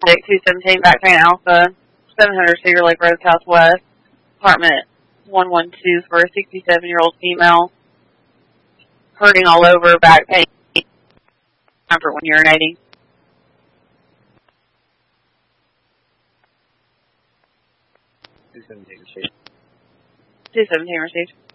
217 back pain alpha, 700 Cedar Lake Road Southwest, apartment 112 for a 67-year-old female, hurting all over, back pain, comfort when urinating. 217 received. 217 received.